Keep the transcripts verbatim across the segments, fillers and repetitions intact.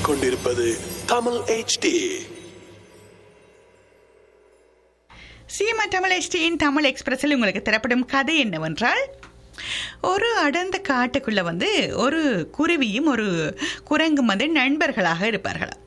கேட்டுக்கொண்டிருப்பது Tamil H D. சிஎம்ஆ Tamil எச்டியின் Tamil எக்ஸ்பிரஸில் உங்களுக்கு தரப்படும் கதை என்னவென்றால், ஒரு அடர்ந்த காட்டுக்குள்ளே வந்து ஒரு குருவியும் ஒரு குரங்கும் வந்து நண்பர்களாக இருப்பார்களாம்.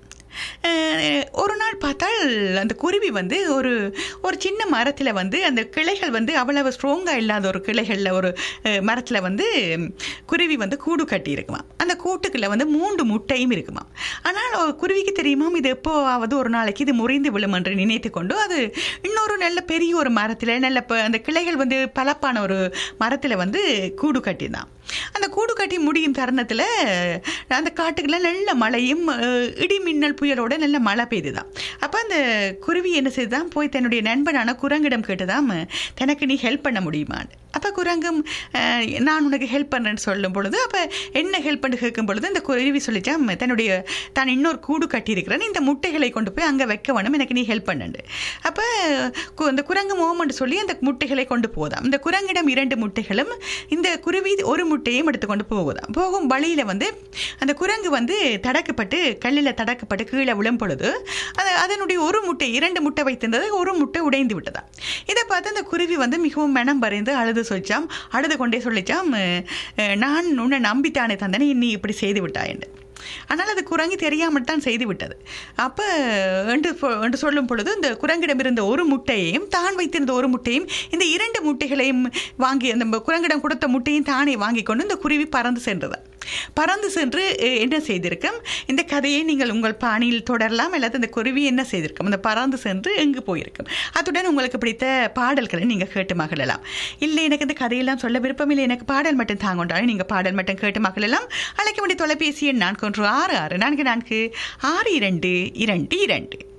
ஒரு நாள் பார்த்தால் அந்த குருவி வந்து ஒரு ஒரு சின்ன மரத்தில் வந்து அந்த கிளைகள் வந்து அவ்வளவு ஸ்ட்ராங்காக இல்லாத ஒரு கிளைகளில் ஒரு மரத்தில் வந்து குருவி வந்து கூடு கட்டி இருக்குமா. அந்த கூட்டுக்குள்ளே வந்து மூன்று முட்டையும் இருக்குமா. ஆனால் குருவிக்கு தெரியுமாம் இது எப்போவாவது ஒரு நாளைக்கு இது முறிந்து விழும் என்று நினைத்து கொண்டு அது இன்னொரு நல்ல பெரிய ஒரு மரத்தில் நல்ல அந்த கிளைகள் வந்து பலப்பான ஒரு மரத்தில் வந்து கூடு கட்டிதான். அந்த கூடு கட்டி முடியும் தருணத்தில் அந்த காட்டுக்குள்ள நல்ல மழையும் இடி மின்னல் புயலோட நல்ல மழை பெய்துதான். அப்போ அந்த குருவி என்ன செய்துதான் போய் தன்னுடைய நண்பனான குரங்கிடம் கேட்டுதான், தனக்கு நீ ஹெல்ப் பண்ண முடியுமான்னு. அப்போ குரங்கும் நான் உனக்கு ஹெல்ப் பண்ணுறேன்னு சொல்லும் பொழுது, அப்போ என்ன ஹெல்ப் பண்ணி கேட்கும் பொழுது இந்த குருவி சொல்லிச்சான், தன்னுடைய தான் இன்னொரு கூடு கட்டியிருக்கிறேன், இந்த முட்டைகளை கொண்டு போய் அங்கே வைக்க வேணும், எனக்கு நீ ஹெல்ப் பண்ணுண்டு. அப்போ இந்த குரங்கு மோமெண்ட் சொல்லி அந்த முட்டைகளை கொண்டு போதாம். இந்த குரங்கிடம் இரண்டு முட்டைகளும் இந்த குருவி ஒரு முட்டையும் எடுத்துக்கொண்டு போகுதாம். போகும் வழியில் வந்து அந்த குரங்கு வந்து தடக்கப்பட்டு கல்லில் தடக்கப்பட்டு கீழே விழும் பொழுது அது அதனுடைய ஒரு முட்டை இரண்டு முட்டை வைத்திருந்தது, ஒரு முட்டை உடைந்து விட்டதா. இதை பார்த்து அந்த குருவி வந்து மிகவும் மனம் பறிந்து அழுது சொல்லிச்சாம், அழுது கொண்டே சொல்லிச்சாம், நான் உன்னை நம்பித்தானே தந்தேனே, நீ இப்படி செய்து விட்டாய் என்று. ஆனால் அது குரங்கு தெரியாமல் தான் செய்து விட்டது. அப்போ என்று என்று சொல்லும் பொழுது இந்த குரங்கிடம் இருந்த ஒரு முட்டையையும் தான் வைத்திருந்த ஒரு முட்டையும் இந்த இரண்டு முட்டைகளையும் வாங்கி அந்த குரங்கிடம் கொடுத்த முட்டையும் தானே வாங்கி கொண்டு இந்த குருவி பறந்து சென்றது. பறந்து சென்று என்ன செய்திருக்கும், இந்த கதையை நீங்கள் உங்கள் பாணியில் தொடரலாம். அல்லது இந்த குருவி என்ன செய்திருக்கும், அந்த பறந்து சென்று எங்கு போயிருக்கும். அத்துடன் உங்களுக்கு பிடித்த பாடல்களை நீங்கள் கேட்டு மகிழலாம். இல்லை எனக்கு இந்த கதையெல்லாம் சொல்ல விருப்பம் இல்லை, எனக்கு பாடல் மட்டும் தாங்கொண்டாலும் நீங்கள் பாடல் மட்டும் கேட்டு மகிழலாம். அழைக்க வேண்டிய தொலைபேசி எண் நான்கு ஒன்று ஆறு ஆறு நான்கு நான்கு ஆறு இரண்டு இரண்டு இரண்டு.